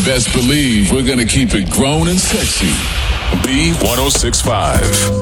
best believe we're going to keep it grown and sexy. B1065.